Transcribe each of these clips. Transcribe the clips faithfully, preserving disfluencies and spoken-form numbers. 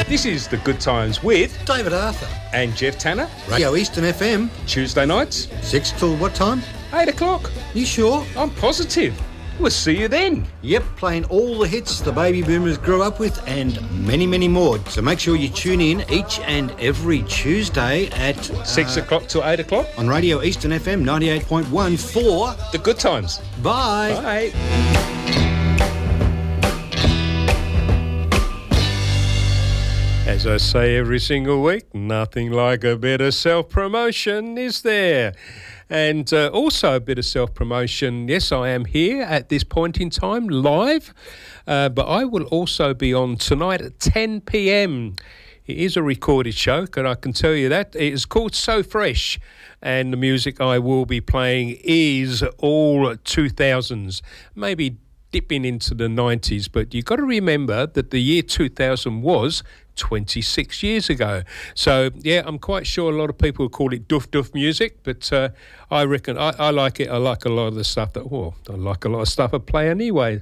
This is The Good Times with David Arthur and Jeff Tanner. Radio Eastern F M. Tuesday nights. Six till what time? Eight o'clock. You sure? I'm positive. We'll see you then. Yep, playing all the hits the baby boomers grew up with and many, many more. So make sure you tune in each and every Tuesday at... Six uh, o'clock till eight o'clock. On Radio Eastern F M ninety-eight point one for... The Good Times. Bye. Bye. As I say every single week, nothing like a bit of self-promotion, is there? And uh, also a bit of self-promotion. Yes, I am here at this point in time, live, uh, but I will also be on tonight at ten p.m. It is a recorded show, and I can tell you that. It is called So Fresh, and the music I will be playing is all two thousands, maybe dipping into the nineties, but you've got to remember that the year two thousand was twenty-six years ago. So, yeah, I'm quite sure a lot of people call it doof doof music, but uh, I reckon I, I like it. I like a lot of the stuff that, well, I like a lot of stuff I play anyway.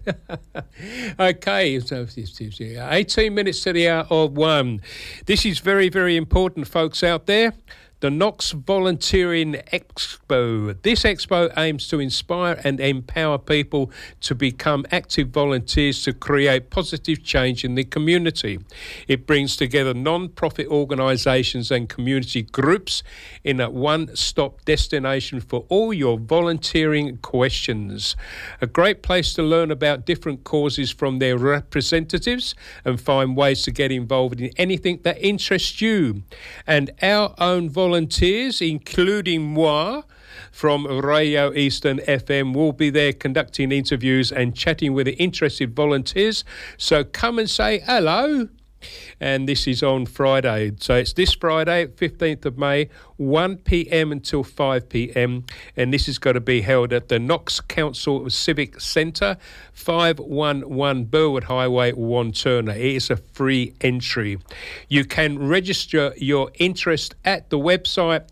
Okay, so eighteen minutes to the hour of one. This is very, very important, folks out there. The Knox Volunteering Expo. This expo aims to inspire and empower people to become active volunteers to create positive change in the community. It brings together non-profit organisations and community groups in a one-stop destination for all your volunteering questions. A great place to learn about different causes from their representatives and find ways to get involved in anything that interests you. And our own volunteers Volunteers, including moi, from Radio Eastern F M, will be there conducting interviews and chatting with the interested volunteers. So come and say hello. And this is on Friday. So it's this Friday, fifteenth of May, one p.m. until five p.m. And this is going to be held at the Knox Council Civic Centre, five one one Burwood Highway, Wantirna. It is a free entry. You can register your interest at the website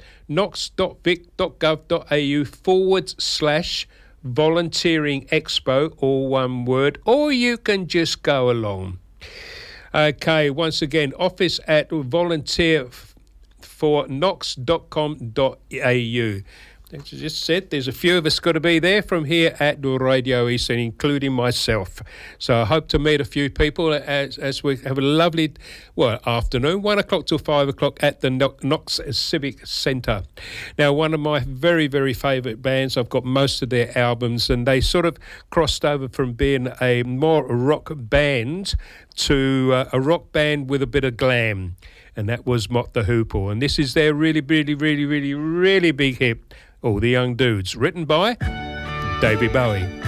knox.vic.gov.au forward slash volunteering expo, all one word, or you can just go along. Okay, once again, office at volunteer for knox dot com dot a u. As I just said, there's a few of us got to be there from here at Radio Eastern, including myself. So I hope to meet a few people as, as we have a lovely, well, afternoon, one o'clock till five o'clock at the Knox Civic Centre. Now, one of my very, very favourite bands, I've got most of their albums, and they sort of crossed over from being a more rock band to uh, a rock band with a bit of glam, and that was Mott the Hoople. And this is their really, really, really, really, really big hit, All the Young Dudes, written by David Bowie.